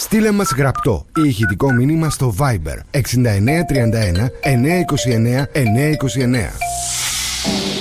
Στείλε μας γραπτό ή ηχητικό μήνυμα στο Viber 6931 929 929.